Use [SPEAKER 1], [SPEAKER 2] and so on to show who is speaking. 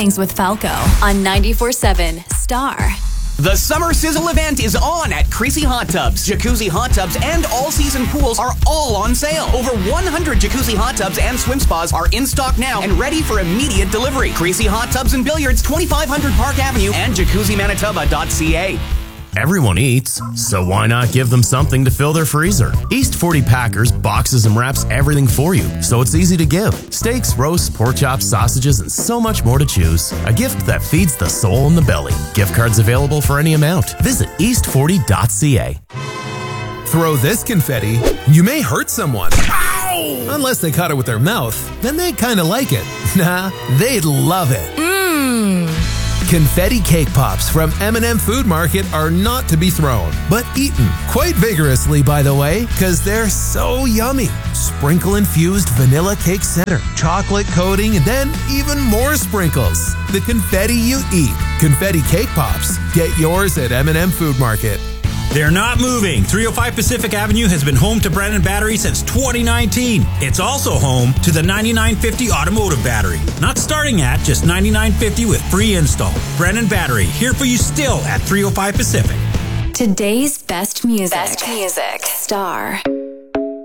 [SPEAKER 1] Mornings with Falco on 94.7 Star.
[SPEAKER 2] The Summer Sizzle event is on at Creasy Hot Tubs. Jacuzzi hot tubs and all-season pools are all on sale. Over 100 jacuzzi hot tubs and swim spas are in stock now and ready for immediate delivery. Creasy Hot Tubs and Billiards, 2500 Park Avenue and jacuzzimanitoba.ca.
[SPEAKER 3] Everyone eats, so why not give them something to fill their freezer? East 40 Packers boxes and wraps everything for you, so it's easy to give. Steaks, roasts, pork chops, sausages, and so much more to choose. A gift that feeds the soul and the belly. Gift cards available for any amount. Visit east40.ca.
[SPEAKER 4] Throw this confetti, you may hurt someone. Ow! Unless they caught it with their mouth, then they'd kind of like it. Nah, they'd love it. Confetti cake pops from M&M Food Market are not to be thrown, but eaten quite vigorously, by the way, because they're so yummy. Sprinkle infused vanilla cake center, chocolate coating, and then even more sprinkles. The confetti you eat. Confetti cake pops. Get yours at M&M Food Market.
[SPEAKER 5] They're not moving. 305 Pacific Avenue has been home to Brennan Battery since 2019. It's also home to the 9950 automotive battery. Not starting at just $99.50 with free install. Brennan Battery, here for you still at 305 Pacific.
[SPEAKER 1] Today's best music. Star.